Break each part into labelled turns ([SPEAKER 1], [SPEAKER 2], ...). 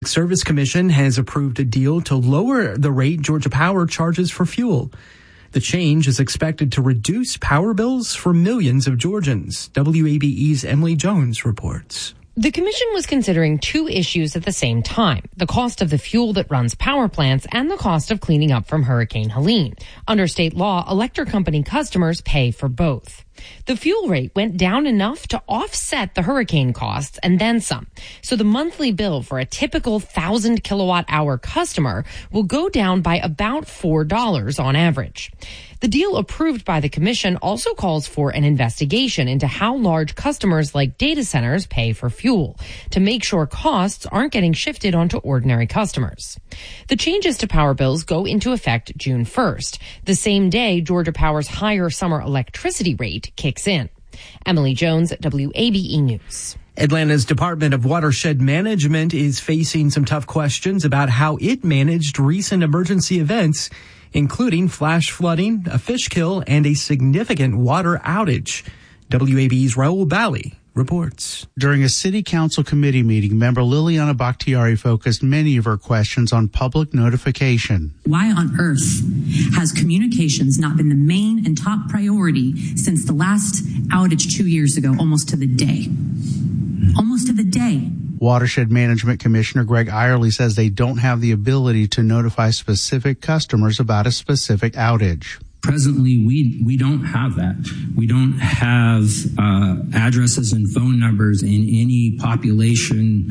[SPEAKER 1] Service Commission has approved a deal to lower the rate Georgia Power charges for fuel. The change is expected to reduce power bills for millions of Georgians. WABE's Emily Jones reports.
[SPEAKER 2] The commission was considering two issues at the same time, the cost of the fuel that runs power plants and the cost of cleaning up from Hurricane Helene. Under state law, electric company customers pay for both. The fuel rate went down enough to offset the hurricane costs and then some. So the monthly bill for a typical 1,000 kilowatt hour customer will go down by about $4 on average. The deal approved by the commission also calls for an investigation into how large customers like data centers pay for fuel to make sure costs aren't getting shifted onto ordinary customers. The changes to power bills go into effect June 1st, the same day Georgia Power's higher summer electricity rate kicks in. Emily Jones, WABE News.
[SPEAKER 1] Atlanta's Department of Watershed Management is facing some tough questions about how it managed recent emergency events, including flash flooding, a fish kill, and a significant water outage. WABE's Raul Bali reports.
[SPEAKER 3] During a city council committee meeting, member Liliana Bakhtiari focused many of her questions on public notification.
[SPEAKER 4] Why on earth has communications not been the main and top priority since the last outage 2 years ago, almost to the day? Almost to the day.
[SPEAKER 3] Watershed Management Commissioner Greg Eyerly says they don't have the ability to notify specific customers about a specific outage.
[SPEAKER 5] Presently, we don't have that. We don't have addresses and phone numbers in any population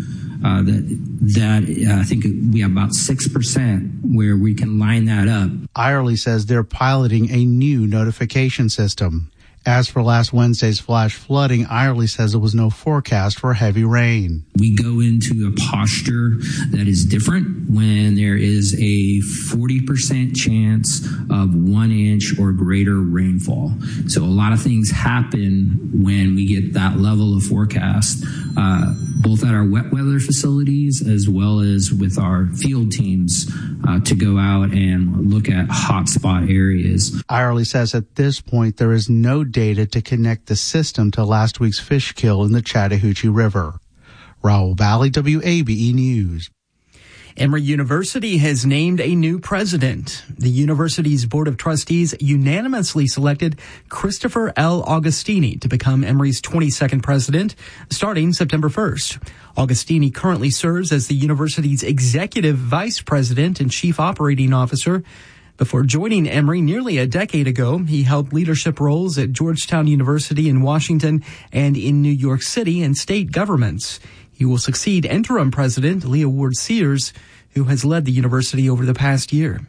[SPEAKER 5] that I think we have about 6% where we can line that up.
[SPEAKER 3] Eyerly says they're piloting a new notification system. As for last Wednesday's flash flooding, Eyerly says there was no forecast for heavy rain.
[SPEAKER 5] We go into a posture that is different when there is a 40% chance of 1 inch or greater rainfall. So a lot of things happen when we get that level of forecast, both at our wet weather facilities as well as with our field teams to go out and look at hotspot areas.
[SPEAKER 3] Eyerly says at this point there is no data to connect the system to last week's fish kill in the Chattahoochee River. Raul Bali, WABE News.
[SPEAKER 1] Emory University has named a new president. The university's board of trustees unanimously selected Christopher L. Augustini to become Emory's 22nd president starting September 1st. Augustini currently serves as the university's executive vice president and chief operating officer. Before joining Emory nearly a decade ago, he held leadership roles at Georgetown University in Washington and in New York City and state governments. He will succeed interim president Leah Ward Sears, who has led the university over the past year.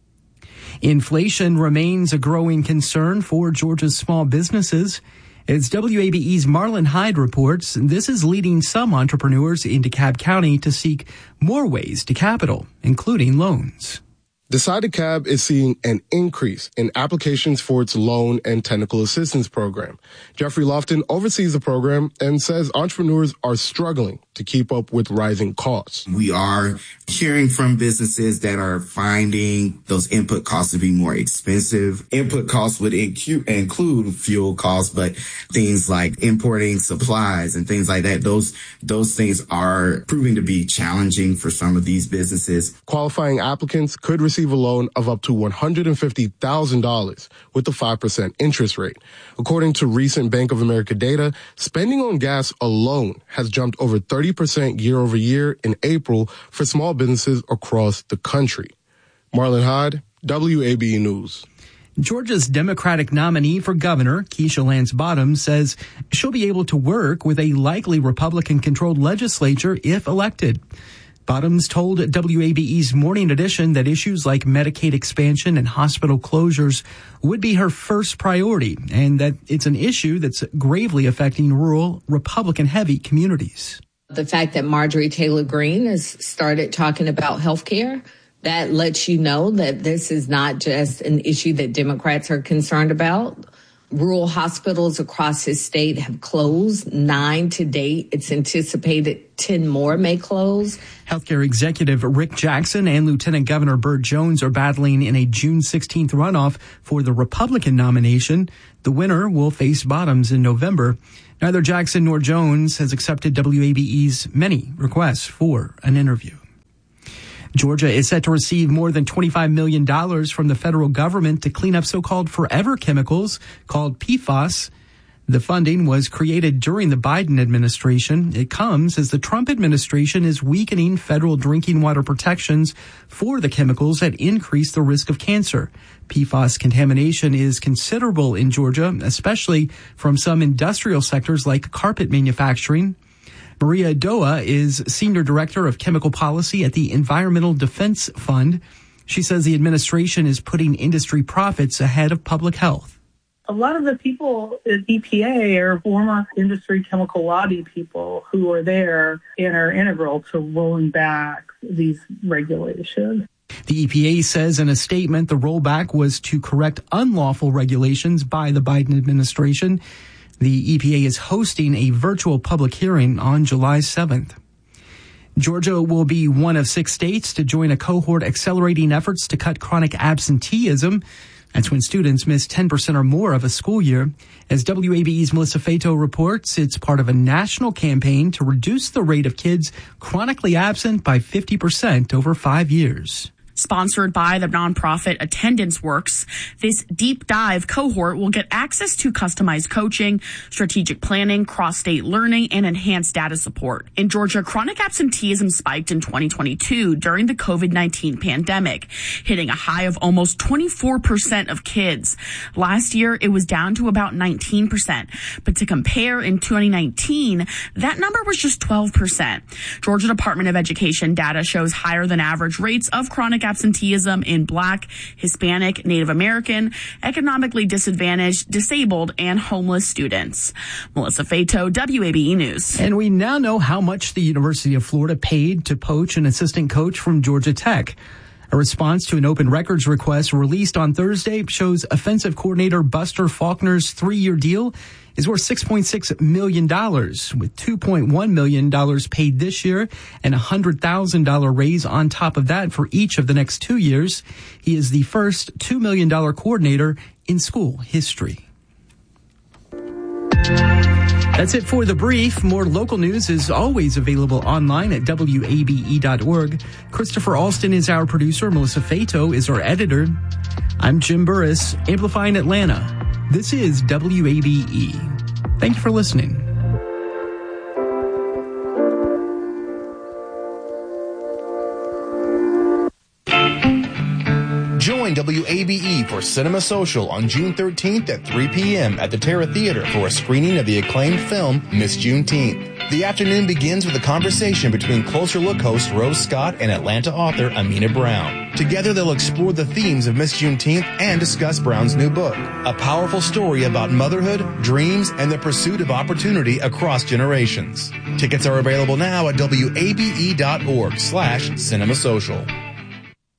[SPEAKER 1] Inflation remains a growing concern for Georgia's small businesses. As WABE's Marlon Hyde reports, this is leading some entrepreneurs in DeKalb County to seek more ways to capital, including loans.
[SPEAKER 6] DeCidedCab is seeing an increase in applications for its loan and technical assistance program. Jeffrey Lofton oversees the program and says entrepreneurs are struggling to keep up with rising costs.
[SPEAKER 7] We are hearing from businesses that are finding those input costs to be more expensive. Input costs would include fuel costs, but things like importing supplies and things like that, those things are proving to be challenging for some of these businesses.
[SPEAKER 6] Qualifying applicants could receive a loan of up to $150,000 with a 5% interest rate. According to recent Bank of America data, spending on gas alone has jumped over 30% year over year in April for small businesses across the country. Marlon Hyde, WABE News.
[SPEAKER 1] Georgia's Democratic nominee for governor, Keisha Lance Bottoms, says she'll be able to work with a likely Republican-controlled legislature if elected. Bottoms told WABE's Morning Edition that issues like Medicaid expansion and hospital closures would be her first priority, and that it's an issue that's gravely affecting rural, Republican-heavy communities.
[SPEAKER 8] The fact that Marjorie Taylor Greene has started talking about health care, that lets you know that this is not just an issue that Democrats are concerned about. Rural hospitals across his state have closed, 9 to date. It's anticipated 10 more may close.
[SPEAKER 1] Healthcare executive Rick Jackson and Lieutenant Governor Burt Jones are battling in a June 16th runoff for the Republican nomination. The winner will face Bottoms in November. Neither Jackson nor Jones has accepted WABE's many requests for an interview. Georgia is set to receive more than $25 million from the federal government to clean up so-called forever chemicals called PFAS. The funding was created during the Biden administration. It comes as the Trump administration is weakening federal drinking water protections for the chemicals that increase the risk of cancer. PFAS contamination is considerable in Georgia, especially from some industrial sectors like carpet manufacturing. Maria Doa is Senior Director of Chemical Policy at the Environmental Defense Fund. She says the administration is putting industry profits ahead of public health.
[SPEAKER 9] A lot of the people at EPA are former industry chemical lobby people who are there and are integral to rolling back these regulations.
[SPEAKER 1] The EPA says in a statement the rollback was to correct unlawful regulations by the Biden administration. The EPA is hosting a virtual public hearing on July 7th. Georgia will be one of 6 states to join a cohort accelerating efforts to cut chronic absenteeism. That's when students miss 10% or more of a school year. As WABE's Melissa Fato reports, it's part of a national campaign to reduce the rate of kids chronically absent by 50% over 5 years.
[SPEAKER 10] Sponsored by the nonprofit Attendance Works, this deep dive cohort will get access to customized coaching, strategic planning, cross-state learning, and enhanced data support. In Georgia, chronic absenteeism spiked in 2022 during the COVID-19 pandemic, hitting a high of almost 24% of kids. Last year, it was down to about 19%. But to compare, in 2019, that number was just 12%. Georgia Department of Education data shows higher than average rates of chronic absenteeism in Black, Hispanic, Native American, economically disadvantaged, disabled, and homeless students. Melissa Fato, WABE News.
[SPEAKER 1] And we now know how much the University of Florida paid to poach an assistant coach from Georgia Tech. A response to an open records request released on Thursday shows offensive coordinator Buster Faulkner's 3-year deal is worth $6.6 million, with $2.1 million paid this year and a $100,000 raise on top of that for each of the next 2 years. He is the first $2 million coordinator in school history. That's it for The Brief. More local news is always available online at WABE.org. Christopher Alston is our producer. Melissa Fato is our editor. I'm Jim Burris, amplifying Atlanta. This is WABE. Thank you for listening.
[SPEAKER 11] Join WABE for Cinema Social on June 13th at 3 p.m. at the Terra Theater for a screening of the acclaimed film Miss Juneteenth. The afternoon begins with a conversation between Closer Look host Rose Scott and Atlanta author Amina Brown. Together they'll explore the themes of Miss Juneteenth and discuss Brown's new book, a powerful story about motherhood, dreams, and the pursuit of opportunity across generations. Tickets are available now at WABE.org/cinemasocial.